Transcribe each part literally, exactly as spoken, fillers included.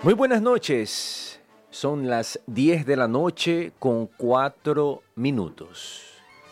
Muy buenas noches. Son las diez de la noche con cuatro minutos.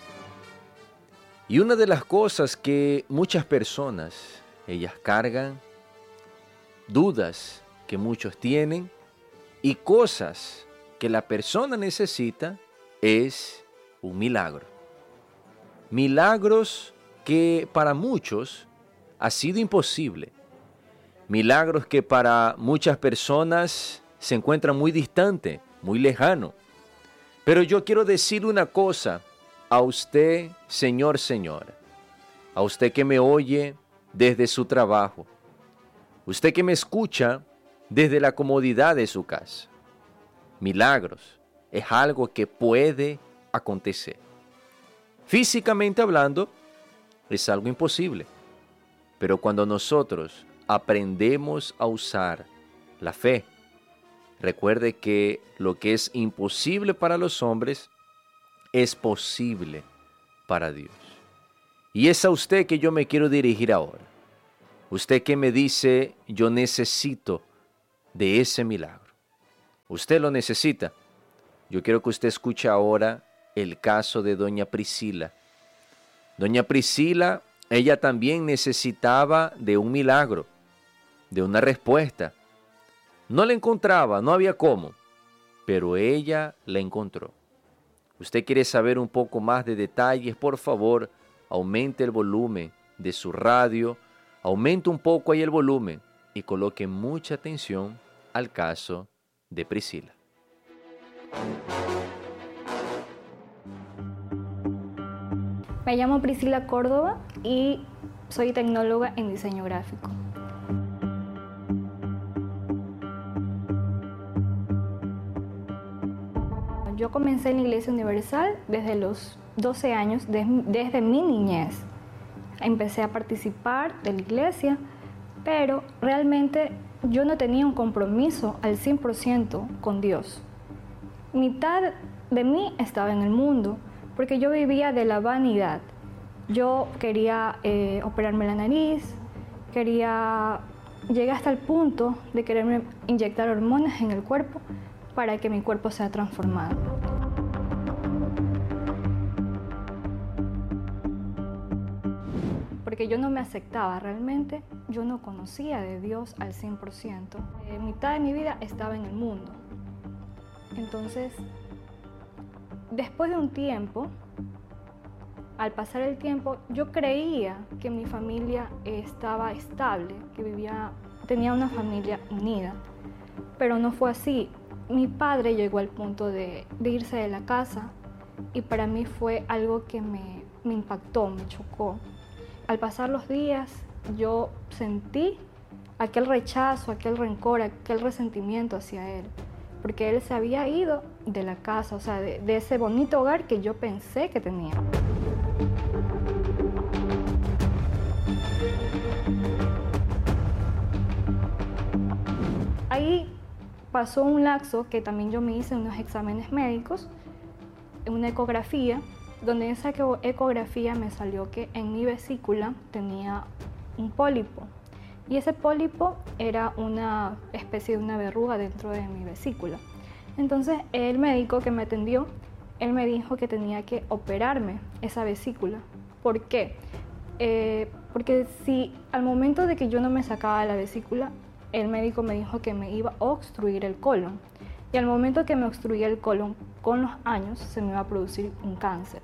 Y una de las cosas que muchas personas, ellas cargan, dudas que muchos tienen y cosas que la persona necesita es un milagro. Milagros que para muchos ha sido imposible. Milagros que para muchas personas se encuentran muy distante, muy lejano. Pero yo quiero decir una cosa a usted, señor, señora, a usted que me oye desde su trabajo, usted que me escucha desde la comodidad de su casa. Milagros es algo que puede acontecer. Físicamente hablando, es algo imposible. Pero cuando nosotros aprendemos a usar la fe, recuerde que lo que es imposible para los hombres es posible para Dios. Y es a usted que yo me quiero dirigir ahora. Usted que me dice, yo necesito de ese milagro. Usted lo necesita. Yo quiero que usted escuche ahora el caso de doña Priscila. Doña Priscila, ella también necesitaba de un milagro, de una respuesta. No la encontraba, no había cómo, pero ella la encontró. ¿Usted quiere saber un poco más de detalles? Por favor, aumente el volumen de su radio, aumente un poco ahí el volumen y coloque mucha atención al caso de Priscila. Me llamo Priscila Córdoba y soy tecnóloga en diseño gráfico. Yo comencé en la Iglesia Universal desde los doce años, desde mi niñez. Empecé a participar de la iglesia, pero realmente yo no tenía un compromiso al cien por ciento con Dios. Mitad de mí estaba en el mundo, porque yo vivía de la vanidad. Yo quería eh, operarme la nariz, quería, llegué hasta el punto de quererme inyectar hormonas en el cuerpo para que mi cuerpo sea transformado. Porque yo no me aceptaba realmente, yo no conocía de Dios al cien por ciento. Eh, mitad de mi vida estaba en el mundo. Entonces, después de un tiempo, al pasar el tiempo, yo creía que mi familia estaba estable, que vivía, tenía una familia unida, pero no fue así. Mi padre llegó al punto de, de irse de la casa y para mí fue algo que me, me impactó, me chocó. Al pasar los días, yo sentí aquel rechazo, aquel rencor, aquel resentimiento hacia él, porque él se había ido de la casa, o sea, de, de ese bonito hogar que yo pensé que tenía. Ahí pasó un lapso que también yo me hice unos exámenes médicos, una ecografía, donde en esa ecografía me salió que en mi vesícula tenía un pólipo. Y ese pólipo era una especie de una verruga dentro de mi vesícula. Entonces el médico que me atendió, él me dijo que tenía que operarme esa vesícula. ¿Por qué? Eh, porque si al momento de que yo no me sacaba la vesícula, el médico me dijo que me iba a obstruir el colon. Y al momento que me obstruía el colon, con los años se me iba a producir un cáncer.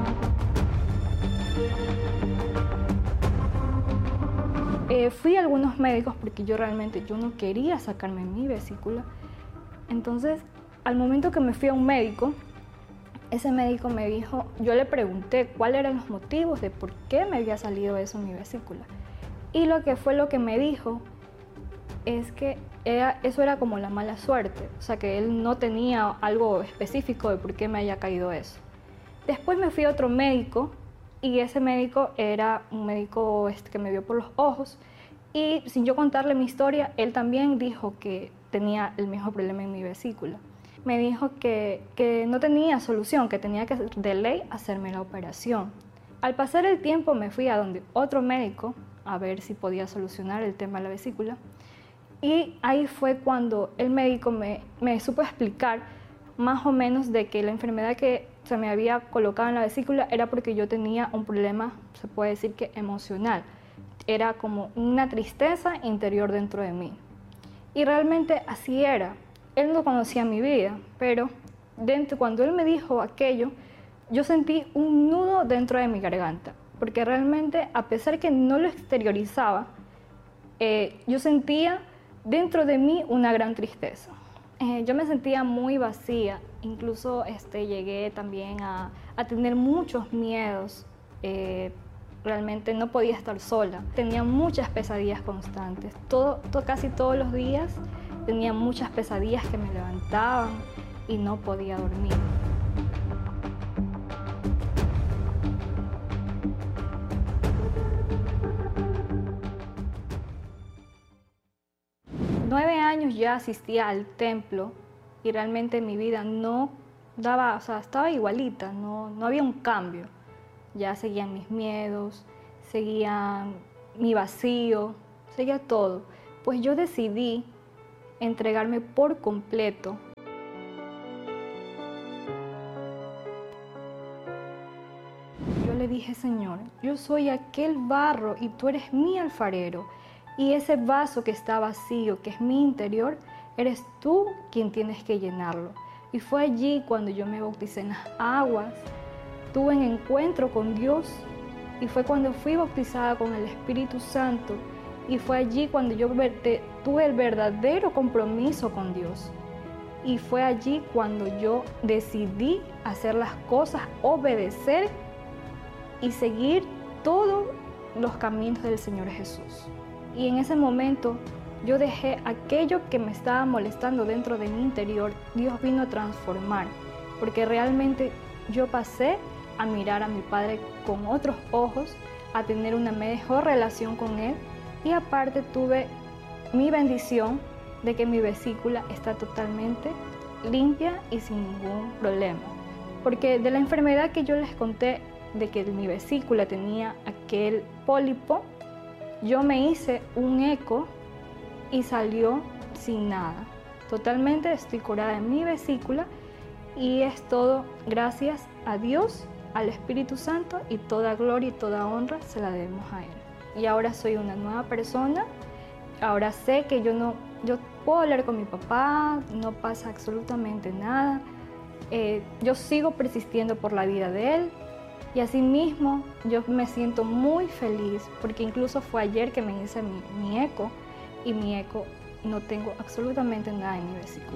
Eh, fui a algunos médicos porque yo realmente yo no quería sacarme mi vesícula. Entonces, al momento que me fui a un médico, ese médico me dijo, yo le pregunté cuáles eran los motivos de por qué me había salido eso en mi vesícula. Y lo que fue lo que me dijo es que era, eso era como la mala suerte, o sea que él no tenía algo específico de por qué me haya caído eso. Después me fui a otro médico y ese médico era un médico este, que me vio por los ojos y sin yo contarle mi historia, él también dijo que tenía el mismo problema en mi vesícula. Me dijo que, que no tenía solución, que tenía que de ley hacerme la operación. Al pasar el tiempo me fui a donde otro médico a ver si podía solucionar el tema de la vesícula Y ahí fue cuando el médico me, me supo explicar más o menos de que la enfermedad que se me había colocado en la vesícula era porque yo tenía un problema, se puede decir que emocional. Era como una tristeza interior dentro de mí. Y realmente así era. Él no conocía mi vida, pero dentro, cuando él me dijo aquello, yo sentí un nudo dentro de mi garganta, porque realmente, a pesar que no lo exteriorizaba, eh, yo sentía dentro de mí una gran tristeza. Eh, yo me sentía muy vacía, incluso este, llegué también a, a tener muchos miedos. Eh, realmente no podía estar sola, tenía muchas pesadillas constantes. Todo, todo, casi todos los días tenía muchas pesadillas que me levantaban y no podía dormir. Nueve años ya asistía al templo y realmente mi vida no daba, o sea, estaba igualita, no, no había un cambio. Ya seguían mis miedos, seguían mi vacío, seguía todo. Pues yo decidí entregarme por completo. Yo le dije, Señor, yo soy aquel barro y tú eres mi alfarero. Y ese vaso que está vacío, que es mi interior, eres tú quien tienes que llenarlo. Y fue allí cuando yo me bauticé en las aguas, tuve un encuentro con Dios y fue cuando fui bautizada con el Espíritu Santo y fue allí cuando yo tuve el verdadero compromiso con Dios. Y fue allí cuando yo decidí hacer las cosas, obedecer y seguir todos los caminos del Señor Jesús. Y en ese momento yo dejé aquello que me estaba molestando dentro de mi interior. Dios vino a transformar, porque realmente yo pasé a mirar a mi Padre con otros ojos, a tener una mejor relación con Él y aparte tuve mi bendición de que mi vesícula está totalmente limpia y sin ningún problema. Porque de la enfermedad que yo les conté de que mi vesícula tenía aquel pólipo, yo me hice un eco y salió sin nada. Totalmente estoy curada de mi vesícula y es todo gracias a Dios, al Espíritu Santo, y toda gloria y toda honra se la debemos a Él. Y ahora soy una nueva persona, ahora sé que yo no, yo puedo hablar con mi papá, no pasa absolutamente nada, eh, yo sigo persistiendo por la vida de Él. Y asimismo, yo me siento muy feliz porque incluso fue ayer que me hice mi, mi eco y mi eco no tengo absolutamente nada en mi vesícula.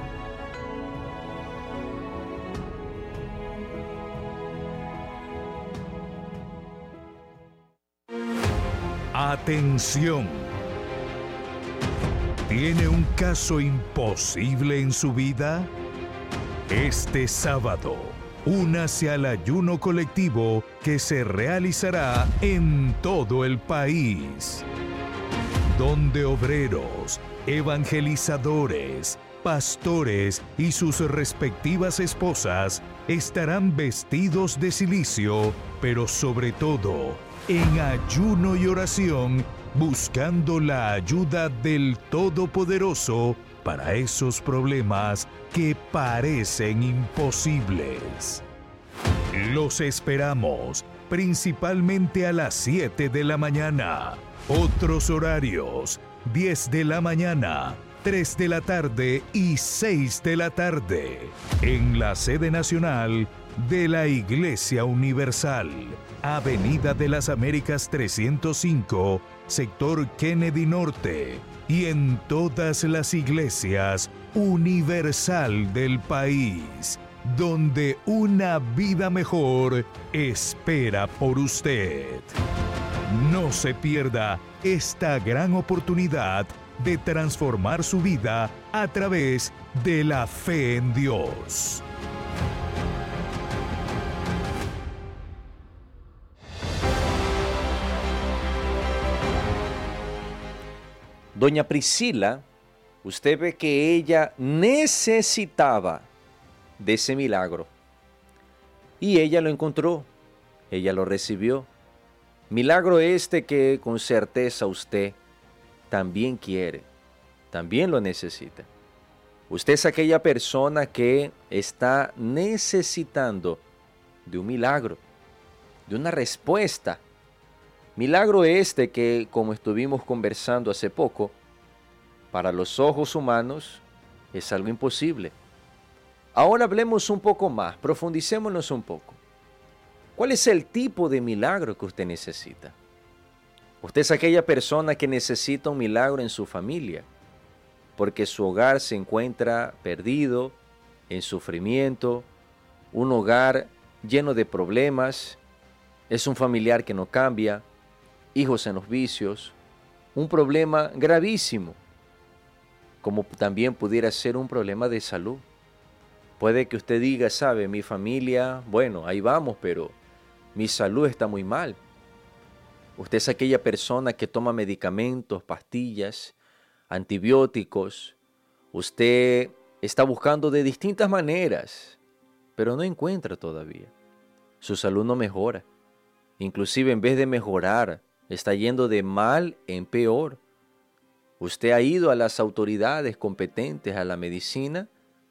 Atención. ¿Tiene un caso imposible en su vida? Este sábado, únase al ayuno colectivo que se realizará en todo el país, donde obreros, evangelizadores, pastores y sus respectivas esposas estarán vestidos de cilicio, pero sobre todo en ayuno y oración, buscando la ayuda del Todopoderoso para esos problemas que parecen imposibles. Los esperamos, principalmente a las siete de la mañana. Otros horarios, diez de la mañana, tres de la tarde y seis de la tarde. En la sede nacional de la Iglesia Universal, Avenida de las Américas trescientos cinco, sector Kennedy Norte, y en todas las iglesias universal del país, donde una vida mejor espera por usted. No se pierda esta gran oportunidad de transformar su vida a través de la fe en Dios. Doña Priscila, usted ve que ella necesitaba de ese milagro. Y ella lo encontró, ella lo recibió. Milagro este que con certeza usted también quiere. también lo necesita. Usted es aquella persona que está necesitando de un milagro, de una respuesta. Milagro este que, como estuvimos conversando hace poco, para los ojos humanos es algo imposible. Ahora hablemos un poco más, profundicémonos un poco. ¿Cuál es el tipo de milagro que usted necesita? Usted es aquella persona que necesita un milagro en su familia, porque su hogar se encuentra perdido, en sufrimiento, un hogar lleno de problemas, es un familiar que no cambia, hijos en los vicios, un problema gravísimo, como también pudiera ser un problema de salud. Puede que usted diga, sabe, mi familia, bueno, ahí vamos, pero mi salud está muy mal. Usted es aquella persona que toma medicamentos, pastillas, antibióticos. Usted está buscando de distintas maneras, pero no encuentra todavía. Su salud no mejora. Inclusive en vez de mejorar, está yendo de mal en peor. Usted ha ido a las autoridades competentes, a la medicina,